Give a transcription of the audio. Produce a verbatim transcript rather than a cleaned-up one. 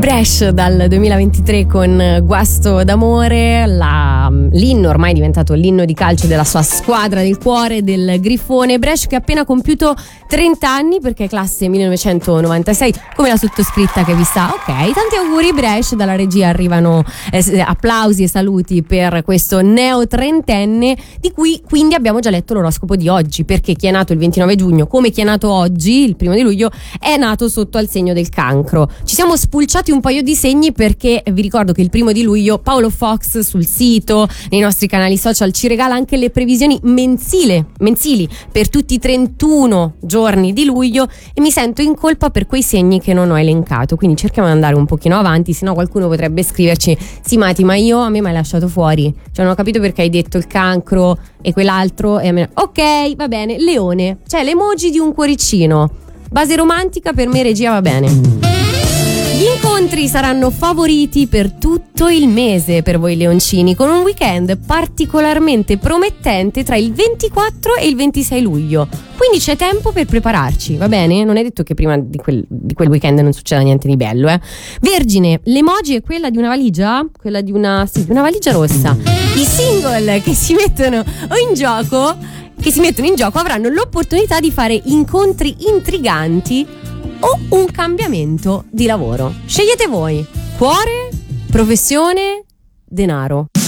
Bresh dal duemilaventitré con Guasto d'amore, la, l'inno ormai è diventato l'inno di calcio della sua squadra del cuore, del Grifone. Bresh che ha appena compiuto trenta anni perché è classe millenovecentonovantasei, come la sottoscritta che vi sta. Ok, tanti auguri Bresh, dalla regia arrivano eh, applausi e saluti per questo neo trentenne, di cui quindi abbiamo già letto l'oroscopo di oggi, perché chi è nato il ventinove giugno come chi è nato oggi, il primo di luglio, è nato sotto al segno del Cancro. Ci siamo spulciati un paio di segni perché vi ricordo che il primo di luglio Paolo Fox sul sito, nei nostri canali social, ci regala anche le previsioni mensile, mensili per tutti i trentuno giorni di luglio, e mi sento in colpa per quei segni che non ho elencato, quindi cerchiamo di andare un pochino avanti, sennò qualcuno potrebbe scriverci: sì Mati, ma io, a me mi hai lasciato fuori, cioè non ho capito perché hai detto il Cancro e quell'altro, e a me... ok, va bene. Leone, c'è l'emoji di un cuoricino, base romantica, per me regia va bene. Gli incontri saranno favoriti per tutto il mese per voi leoncini, con un weekend particolarmente promettente tra il ventiquattro e il ventisei luglio. Quindi c'è tempo per prepararci, va bene? Non è detto che prima di quel, di quel weekend non succeda niente di bello, eh. Vergine, l'emoji è quella di una valigia? Quella di una, sì, di una valigia rossa. I single che si mettono in gioco, che si mettono in gioco avranno l'opportunità di fare incontri intriganti o un cambiamento di lavoro. Scegliete voi: cuore, professione, denaro.